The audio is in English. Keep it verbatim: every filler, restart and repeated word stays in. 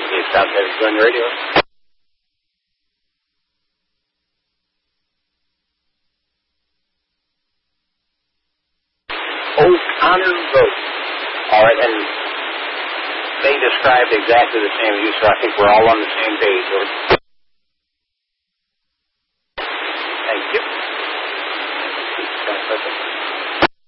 It's South Texas Gun Radio. O'Connor Road. All right, and they described exactly the same as you, so I think we're all on the same page.